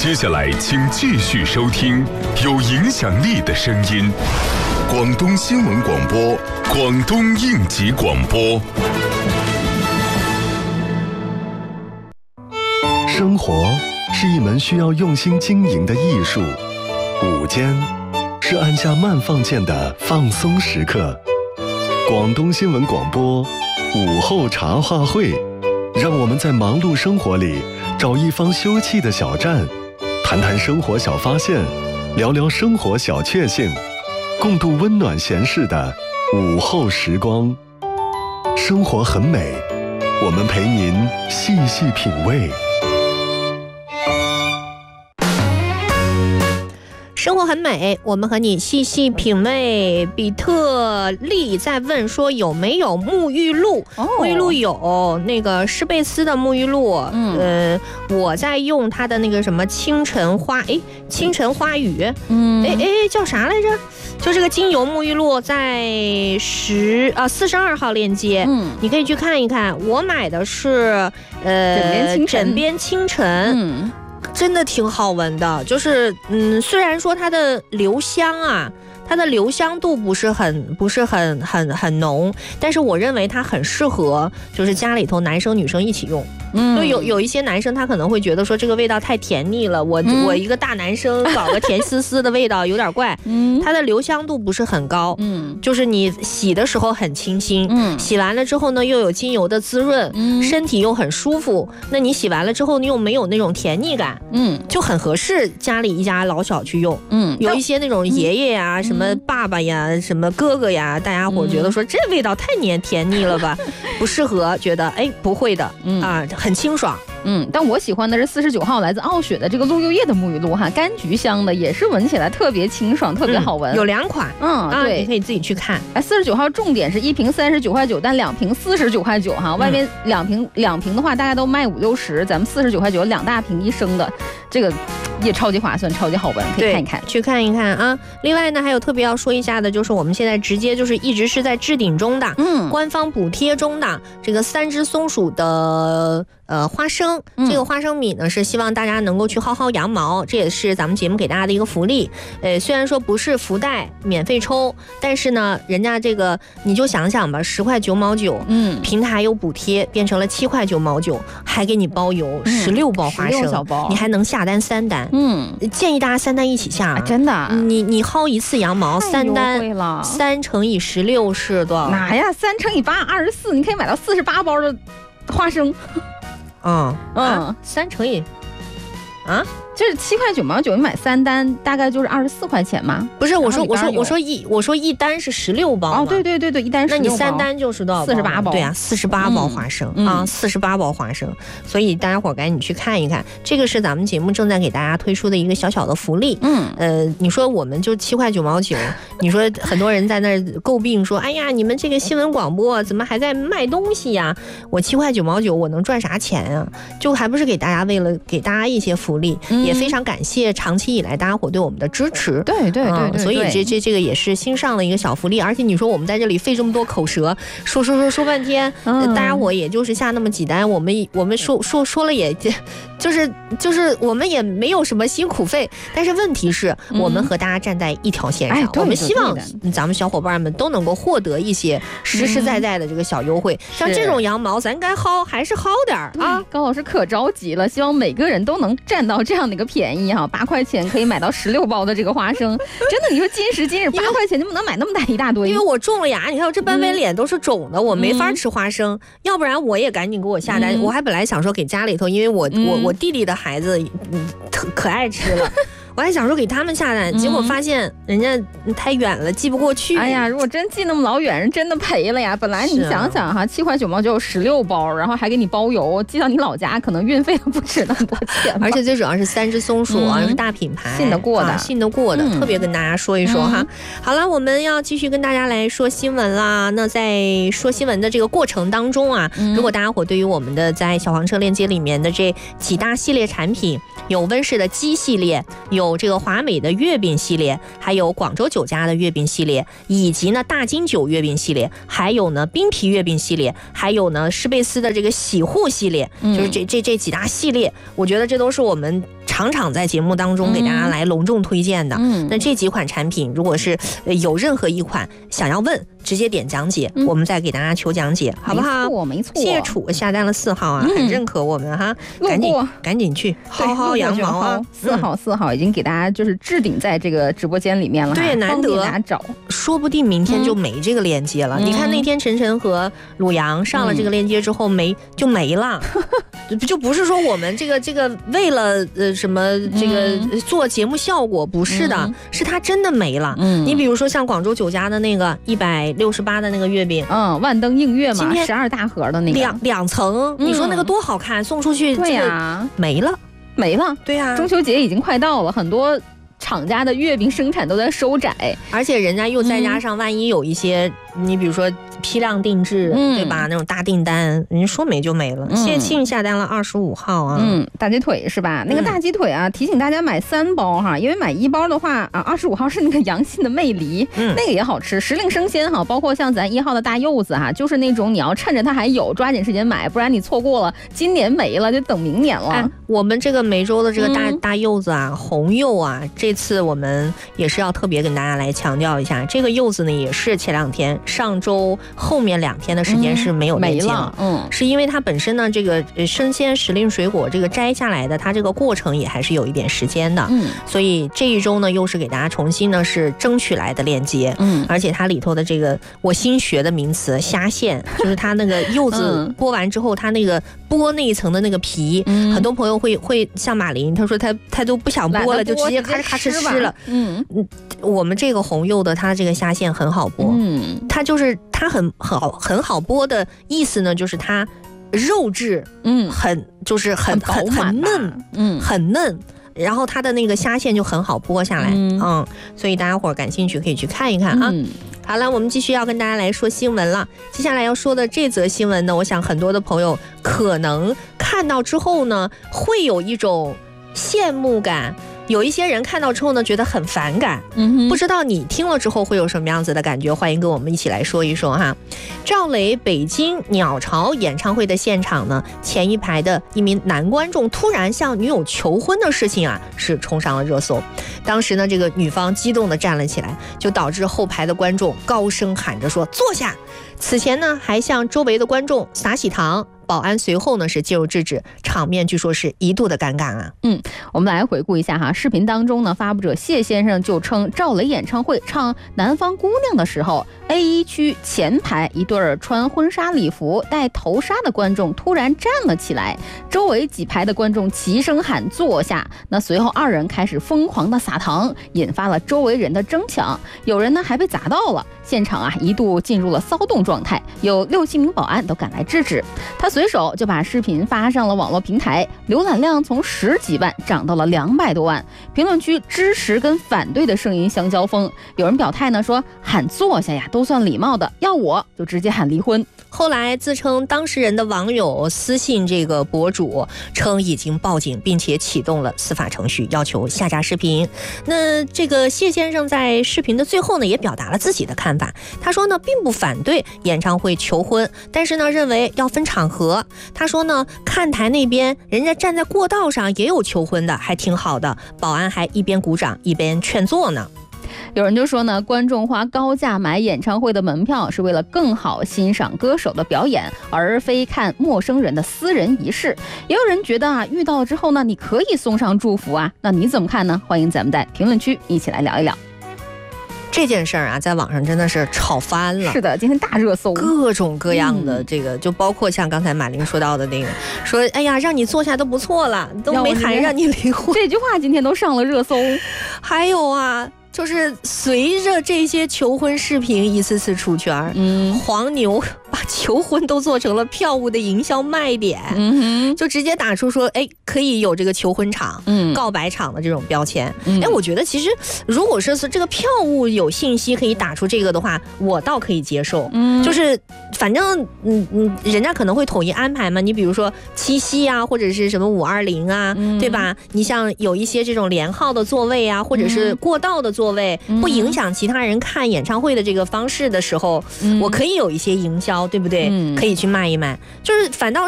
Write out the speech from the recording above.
接下来请继续收听有影响力的声音，广东新闻广播，广东应急广播。 生活是一门需要用心经营的艺术，午间是按下慢放键的放松时刻。广东新闻广播午后茶话会，让我们在忙碌生活里找一方休憩的小站，谈谈生活小发现，聊聊生活小确幸，共度温暖闲适的午后时光。生活很美，我们陪您细细品味。 生活很美，我们和你细细品味。比特利在问说有没有沐浴露？沐浴露有，那个施贝斯的沐浴露。我在用它的那个什么清晨花语，叫啥来着？就这个精油沐浴露在42号链接，你可以去看一看。我买的是枕边清晨。真的挺好闻的，就是虽然说它的留香啊，它的留香度不是很浓，但是我认为它很适合就是家里头男生女生一起用。就有一些男生他可能会觉得说这个味道太甜腻了，我一个大男生搞个甜丝丝的味道有点怪。它的留香度不是很高，就是你洗的时候很清新，洗完了之后呢又有精油的滋润，身体又很舒服。那你洗完了之后又没有那种甜腻感，就很合适家里一家老小去用。有一些那种爷爷呀、什么爸爸呀、什么哥哥呀，大家伙觉得说这味道太甜腻了吧，不适合，觉得不会的啊。很清爽。 但我喜欢的是49号来自傲雪的这个鹿柚叶的沐浴露哈，柑橘香的，也是闻起来特别清爽，特别好闻。 有2款，对，你可以自己去看。 49号重点是1瓶39块9，但2瓶49块9哈。外面两瓶的话，大概都卖50-60，咱们49块92大瓶1升的，这个也超级划算，超级好闻，可以看一看， 去看一看啊。另外呢，还有特别要说一下的，就是我们现在直接就是一直是在置顶中的，官方补贴中的这个3只松鼠的花生。这个花生米呢是希望大家能够去薅羊毛，这也是咱们节目给大家的一个福利。虽然说不是福袋免费抽，但是呢人家这个你就想想吧，10块9毛9，平台有补贴变成了7块9毛9，还给你包邮16包花生， 小包， 你还能下单3单。建议大家3单一起下， 真的。 你薅一次羊毛3单，3乘以16是多少？ 哪呀？3乘以8 24，你可以买到48包的花生。 3乘以就是7块9毛9，你买3单大概就是24块钱嘛？ 不是，我说一单是16包嘛。 对，一单16包。 那你3单就是多少包 ？48包。 对啊，48包花生48包花生。所以大家伙赶紧去看一看，这个是咱们节目正在给大家推出的一个小小的福利。你说我们就7块9毛9，你说很多人在那诟病说，哎呀，你们这个新闻广播怎么还在卖东西呀？我7块9毛9，我能赚啥钱啊？就还不是给大家为了给大家一些福利。也非常感谢长期以来大家伙对我们的支持。 对， 所以这个也是新上的一个小福利。而且你说我们在这里费这么多口舌，说半天，大家伙也就是下那么几单，我们说了也就是我们也没有什么辛苦费。但是问题是我们和大家站在一条线上，我们希望咱们小伙伴们都能够获得一些实实在在的这个小优惠。像这种羊毛咱该薅还是薅点啊。 高老师可着急了，希望每个人都能占到这样的一个便宜哈，8块钱可以买到16包的这个花生。真的，你说今时今日8块钱就不能买那么大一大堆？ 因为我种了牙，你看我这半边脸都是肿的，我没法吃花生。要不然我也赶紧给我下单。我还本来想说给家里头，因为我弟弟的孩子可爱吃了。我还想说给他们下单，结果发现人家太远了，寄不过去。 哎呀，如果真寄那么老远，人真的赔了呀。本来你想想哈，7块9毛916包，然后还给你包邮，寄到你老家，可能运费都不止那么多钱。 而且最主要是3只松鼠啊，是大品牌， 信得过的， 特别跟大家说一说哈。好了，我们要继续跟大家来说新闻啦。那在说新闻的这个过程当中啊，如果大家伙对于我们的在小黄车链接里面的这几大系列产品，有温氏的鸡系列，有这个华美的月饼系列，还有广州酒家的月饼系列，以及呢大金酒月饼系列，还有呢冰皮月饼系列，还有呢施贝斯的这个洗护系列，就是这几大系列，我觉得这都是我们常常在节目当中给大家来隆重推荐的。那这几款产品，如果是有任何一款想要问，直接点讲解，我们再给大家求讲解，好不好？ 没错。 谢谢楚下单了4号啊，很认可我们哈，赶紧去薅羊毛啊 ！4号已经给大家就是置顶在这个直播间里面了， 对，难得大家找， 说不定明天就没这个链接了。你看那天晨晨和鲁阳上了这个链接之后就没了，就不是说我们这个为了什么这个做节目效果，不是的，是它真的没了。你比如说像广州酒家的那个168的那个月饼， 万灯映月嘛，12大盒的那个两层，你说那个多好看，送出去对呀， 没了，对呀， 中秋节已经快到了，很多厂家的月饼生产都在收窄， 而且人家又再加上万一有一些你比如说批量定制，对吧？那种大订单，人家说没就没了。谢庆下单了25号啊， 大鸡腿是吧？那个大鸡腿啊，提醒大家买3包哈，因为买1包的话啊，25号是那个阳信的魅梨，那个也好吃，时令生鲜哈，包括像咱1号的大柚子哈，就是那种你要趁着它还有，抓紧时间买，不然你错过了，今年没了就等明年了。 我们这个梅州的这个大柚子啊，红柚啊，这次我们也是要特别跟大家来强调一下，这个柚子呢也是前2天，上周后面2天的时间是没有链接了，是因为它本身呢这个生鲜时令水果这个摘下来的，它这个过程也还是有一点时间的，所以这一周呢又是给大家重新呢是争取来的链接，而且它里头的这个我新学的名词虾线，就是它那个柚子剥完之后，它那个剥那一层的那个皮，很多朋友会像马林，他说他都不想剥了，就直接咔哧咔哧吃了。我们这个红柚的它这个虾线很好剥，它就是它很好剥的意思呢，就是它肉质很嫩，很嫩。然后它的那个虾线就很好剥下来，所以大家伙儿感兴趣可以去看一看啊。好了，我们继续要跟大家来说新闻了。接下来要说的这则新闻呢，我想很多的朋友可能看到之后呢，会有一种羡慕感。有一些人看到之后呢，觉得很反感，不知道你听了之后会有什么样子的感觉？欢迎跟我们一起来说一说哈。赵雷北京鸟巢演唱会的现场呢，前一排的一名男观众突然向女友求婚的事情啊，是冲上了热搜。当时呢，这个女方激动地站了起来，就导致后排的观众高声喊着说坐下。此前呢，还向周围的观众撒喜糖。保安随后呢是介入制止，场面据说是一度的尴尬啊。 我们来回顾一下哈，视频当中呢，发布者谢先生就称，赵雷演唱会唱《南方姑娘》的时候 ，A1 区前排一对穿婚纱礼服、戴头纱的观众突然站了起来，周围几排的观众齐声喊坐下。那随后2人开始疯狂的撒糖，引发了周围人的争抢，有人呢还被砸到了，现场啊一度进入了骚动状态，有6-7名保安都赶来制止。他随手就把视频发上了网络平台，浏览量从10几万涨到了200多万。评论区支持跟反对的声音相交锋，有人表态呢说喊坐下呀都算礼貌的，要我就直接喊离婚。 后来自称当事人的网友私信这个博主，称已经报警，并且启动了司法程序，要求下架视频。那这个谢先生在视频的最后呢，也表达了自己的看法。他说呢，并不反对演唱会求婚，但是呢，认为要分场合。他说呢，看台那边人家站在过道上也有求婚的，还挺好的，保安还一边鼓掌一边劝坐呢。 有人就说呢，观众花高价买演唱会的门票是为了更好欣赏歌手的表演，而非看陌生人的私人仪式。也有人觉得啊，遇到了之后呢，你可以送上祝福啊，那你怎么看呢？欢迎咱们在评论区一起来聊一聊。 这件事儿啊，在网上真的是吵翻了。 是的，今天大热搜， 各种各样的这个，就包括像刚才马玲说到的那个，说哎呀，让你坐下都不错了，都没喊让你离婚。 这句话今天都上了热搜。 还有啊，就是随着这些求婚视频一次次出圈，黄牛把求婚都做成了票务的营销卖点，就直接打出说，哎，可以有这个求婚场、告白场的这种标签。哎，我觉得其实如果是这个票务有信息可以打出这个的话，我倒可以接受。就是反正人家可能会统一安排嘛。你比如说七夕啊，或者是什么520啊，对吧？你像有一些这种连号的座位啊，或者是过道的座位，不影响其他人看演唱会的这个方式的时候，我可以有一些营销，对不对？可以去卖一卖。就是反倒